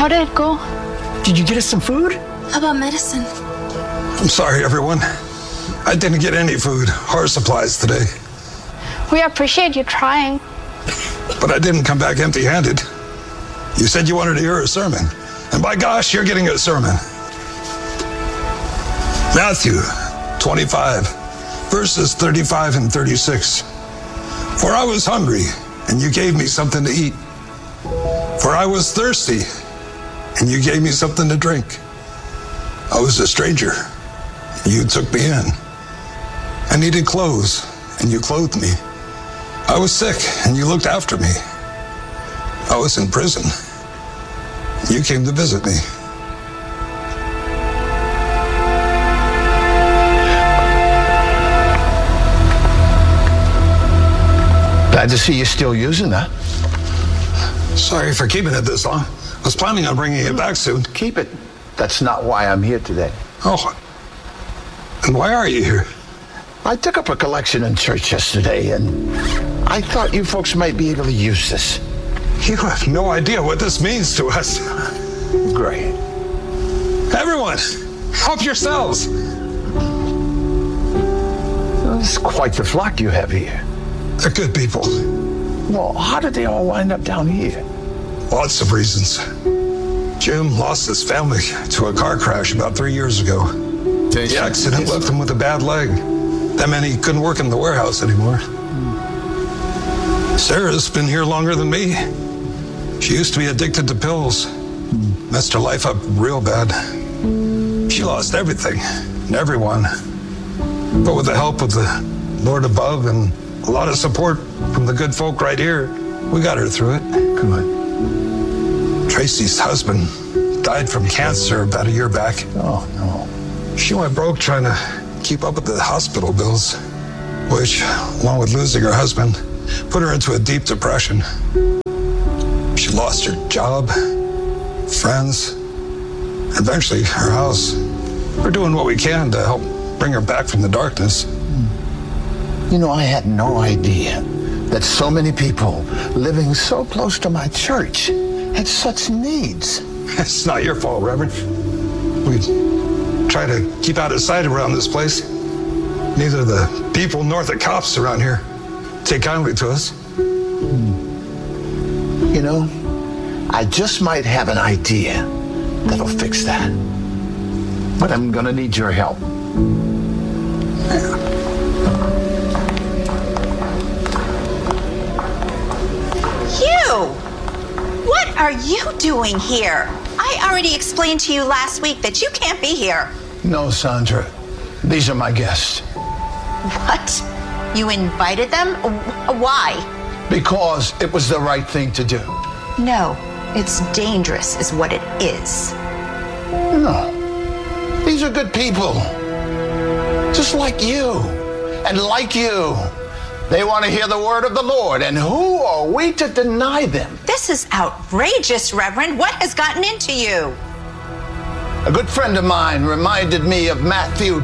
How did it go? Did you get us some food? How about medicine? I'm sorry, everyone. I didn't get any food or supplies today. We appreciate you trying. But I didn't come back empty-handed. You said you wanted to hear a sermon. And by gosh, you're getting a sermon. Matthew 25, verses 35 and 36. For I was hungry, and you gave me something to eat. For I was thirsty, and you gave me something to drink. I was a stranger, and you took me in. I needed clothes, and you clothed me. I was sick, and you looked after me. I was in prison. You came to visit me. Glad to see you still using that. Sorry for keeping it this long. I was planning on bringing it back soon. Keep it. That's not why I'm here today. Oh, and why are you here? I took up a collection in church yesterday, and I thought you folks might be able to use this. You have no idea what this means to us. Great. Everyone, help yourselves. It's quite the flock you have here. They're good people. Well, how did they all wind up down here? Lots of reasons. Jim lost his family to a car crash about 3 years ago. The accident left him with a bad leg. That meant he couldn't work in the warehouse anymore. Sarah's been here longer than me. She used to be addicted to pills. Messed her life up real bad. She lost everything and everyone. But with the help of the Lord above and a lot of support from the good folk right here, we got her through it. Good. Tracy's husband died from cancer about a year back. Oh, no. She went broke trying to keep up with the hospital bills, which, along with losing her husband, put her into a deep depression. She lost her job, friends, and eventually her house. We're doing what we can to help bring her back from the darkness. You know, I had no idea that so many people living so close to my church had such needs. It's not your fault, Reverend. We try to keep out of sight around this place. Neither the people nor the cops around here take kindly to us. You know, I just might have an idea that'll fix that. But I'm gonna need your help. What are you doing here? I already explained to you last week that you can't be here. No, Sandra. These are my guests. What? You invited them? Why? Because it was the right thing to do. No, it's dangerous is what it is. No. These are good people. Just like you. And like you. They want to hear the word of the Lord, and who are we to deny them? This is outrageous, Reverend. What has gotten into you? A good friend of mine reminded me of Matthew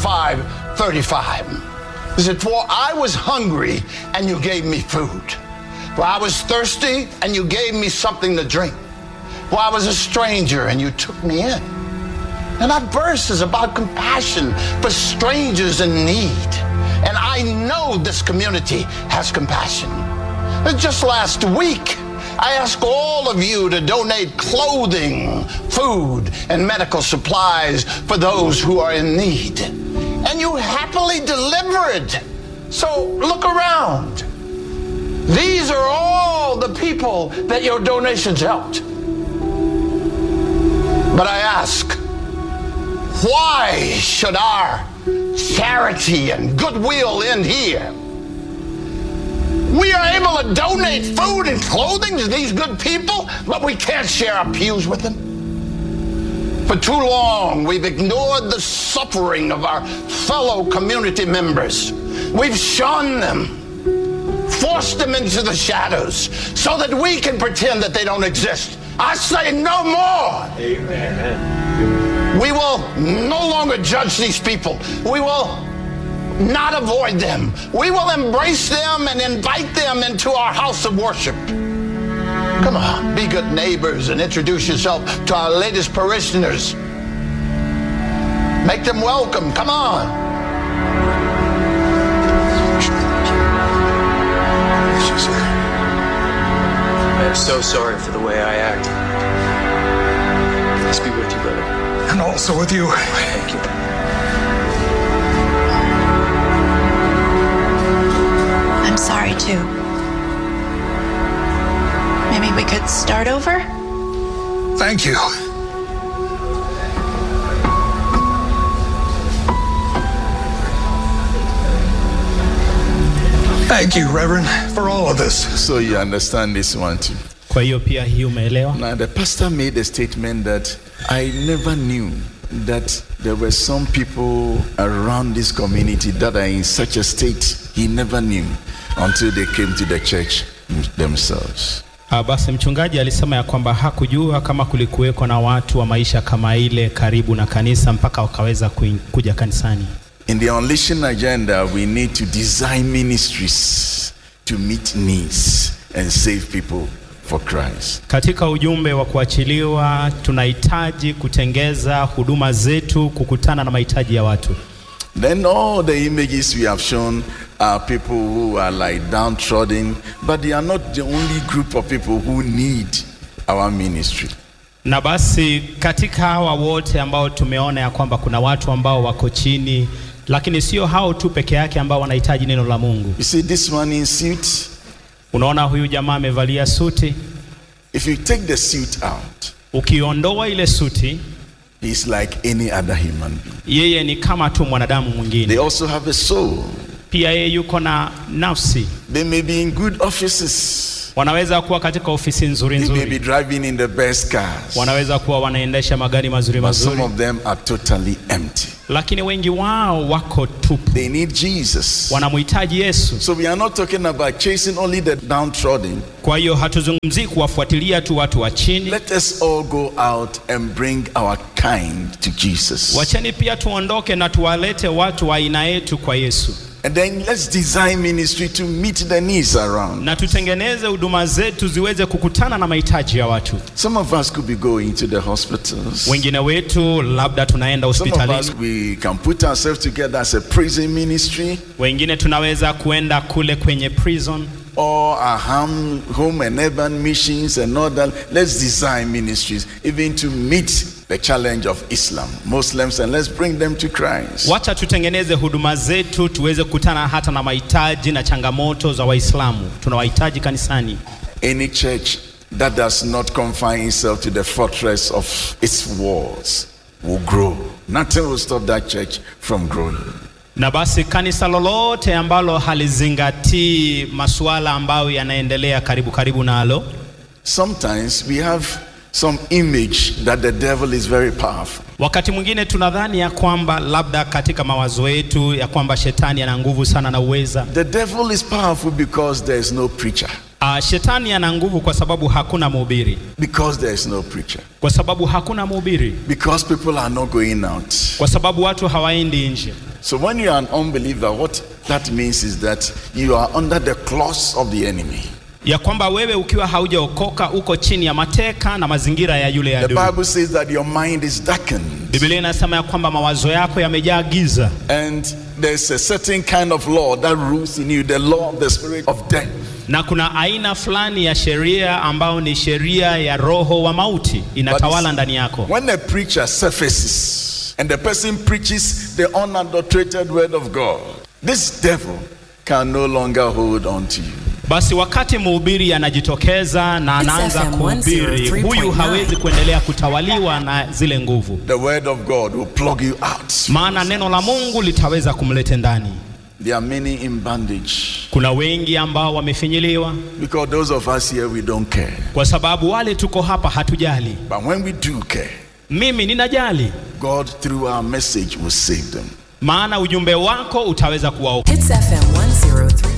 25:35. He said, for I was hungry, and you gave me food. For I was thirsty, and you gave me something to drink. For I was a stranger, and you took me in. And that verse is about compassion for strangers in need. And I know this community has compassion. Just last week, I asked all of you to donate clothing, food, and medical supplies for those who are in need. And you happily delivered. So look around. These are all the people that your donations helped. But I ask, why should our charity and goodwill end here? We are able to donate food and clothing to these good people, but we can't share our pews with them. For too long, we've ignored the suffering of our fellow community members. We've shunned them, forced them into the shadows so that we can pretend that they don't exist. I say no more. Amen. We will no longer judge these people. We will not avoid them. We will embrace them and invite them into our house of worship. Come on, be good neighbors and introduce yourself to our latest parishioners. Make them welcome. Come on. I am so sorry for the way I act. Peace be with you, brother. And also with you. Thank you. I'm sorry too. Maybe we could start over? Thank you. Thank you, Reverend, for all of this. So you understand this one too. Kwa hiyo pia hii umeelewa? Now the pastor made a statement that I never knew that there were some people around this community that are in such a state. He never knew until they came to the church themselves. Basi mchungaji alisema ya kwamba hakujua kama kulikuweko na watu wa maisha kama ile karibu na kanisa mpaka wakaweza kuja kanisani. In the Unleashing agenda, we need to design ministries to meet needs and save people for Christ. Katika ujumbe wa kuachiliwa tunahitaji kutengeza huduma zetu kukutana na mahitaji ya watu. Then all the images we have shown are people who are like downtrodden, but they are not the only group of people who need our ministry. Na basi katika hawa wote ambao tumeona ya kwamba kuna watu ambao wako chini, lakini sio hao tu peke yake ambao wanahitaji neno la Mungu. You see this one in suit? Unaona huyu jamaa amevalia suti? If you take the suit out, ukiondoa ile suti, he's like any other human being. Yeye ni kama tu mwanadamu mwingine. They also have a soul. Pia yeye yuko na nafsi. They may be in good offices. Wanaweza kuwa katika ofisi nzuri nzuri. They may be driving in the best cars. Wanaweza kuwa wanaendesha magari mazuri mazuri. But some of them are totally empty. Lakini wengi wao wako tupu. They need Jesus. Wanamhitaji Yesu. So we are not talking about chasing only the downtrodden. Kwa hiyo hatuzungumzii kuwafuatilia tu watu wa chini. Let us all go out and bring our kind to Jesus. Wacheni pia tuondoke na tuwalete watu wa aina yetu kwa Yesu. And then let's design ministry to meet the needs around. Na tutengeneze huduma zetu ziweze kukutana na mahitaji ya watu. Some of us could be going to the hospitals. Wengine wetu labda tunaenda hospitalini. Some of us we can put ourselves together as a prison ministry. Wengine tunaweza kuenda kule kwenye prison. Or our home and urban missions and all that. Let's design ministries even to meet the challenge of Islam, Muslims, and let's bring them to Christ. Wacha tutengeneze huduma zetu tuweze kukutana hata na mahitaji na changamoto za Waislamu. Tunawahitaji kanisani. Any church that does not confine itself to the fortress of its walls will grow. Nothing will stop that church from growing. Na basi kanisa lolote ambalo halizingatii masuala ambayo yanaendelea karibu nalo. Sometimes we have some image that the devil is very powerful. Wakati mwingine tunadhani ya kwamba labda katika mawazo yetu ya kwamba shetani ana nguvu sana na uweza. The devil is powerful because there is no preacher. Shetani ana nguvu kwa sababu hakuna mhubiri. Because there is no preacher. Kwa sababu hakuna mhubiri. Because people are not going out. Kwa sababu watu hawaendi nje. So when you are an unbeliever, what that means is that you are under the claws of the enemy. Ya kwamba wewe ukiwa haujaokoka uko chini ya mateka na mazingira ya yule adui. The Bible says that your mind is darkened. Biblia inasema ya kwamba mawazo yako yamejaa giza. And there's a certain kind of law that rules in you, the law of the spirit of death. Na kuna aina fulani ya sheria ambao ni sheria ya roho wa mauti inatawala ndani yako. When a preacher surfaces and the person preaches the unadulterated word of God, this devil can no longer hold on to you. Basi wakati mhubiri anajitokeza na anaanza kuhubiri, huyu hawezi kuendelea kutawaliwa na zile nguvu. The word of God will plug you out. Maana neno la Mungu litaweza kumleta ndani. There are many in bondage. Kuna wengi ambao wamefinyiliwa. Because those of us here we don't care. Kwa sababu wale tuko hapa hatujali. But when we do care, mimi ninajali. God through our message will save them. Maana ujumbe wako utaweza kuwaokoa. Hits FM 103.9.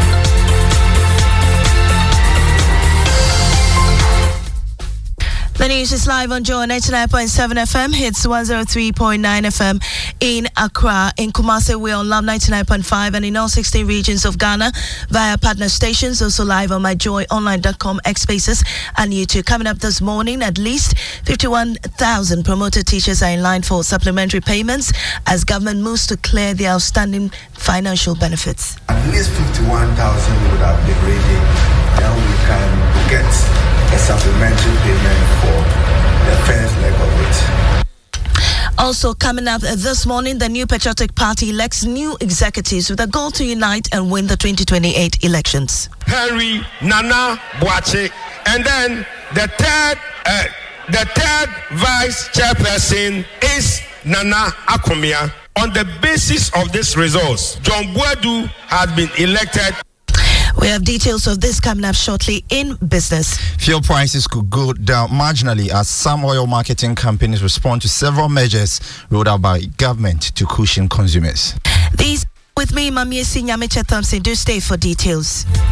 The News is live on Joy 99.7 FM, hits 103.9 FM in Accra. In Kumasi, we're on Love 99.5 and in all 16 regions of Ghana via partner stations, also live on myjoyonline.com, X Spaces and YouTube. Coming up this morning, at least 51,000 promoted teachers are in line for supplementary payments as government moves to clear the outstanding financial benefits. At least 51,000 would have been ready. Now we can get a supplementary payment for the first leg of it. Also coming up this morning, the New Patriotic Party elects new executives with a goal to unite and win the 2028 elections. Henry Nana Boache, and then the third vice chairperson is Nana Akomia. On the basis of these results, John Boadu has been elected. We have details of this coming up shortly in business. Fuel prices could go down marginally as some oil marketing companies respond to several measures rolled out by government to cushion consumers. These with me, Mamiesi Nyameche Thompson. Do stay for details.